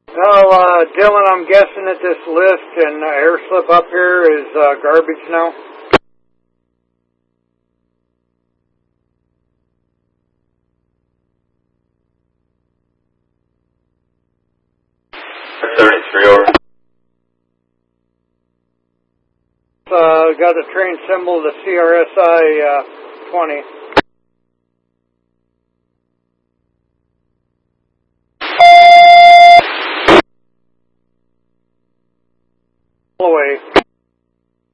Well, Dylan, I'm guessing that this lift and air slip up here is garbage now. Got the train symbol, the CRSI 20. Away.